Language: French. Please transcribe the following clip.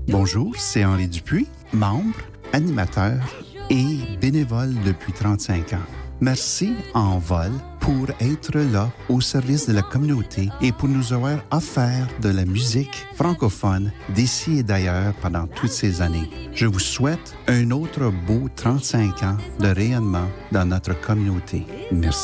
Bonjour, c'est Henri Dupuis, membre, animateur et bénévole depuis 35 ans. Merci en vol pour être là au service de la communauté et pour nous avoir offert de la musique francophone d'ici et d'ailleurs pendant toutes ces années. Je vous souhaite un autre beau 35 ans de rayonnement dans notre communauté. Merci.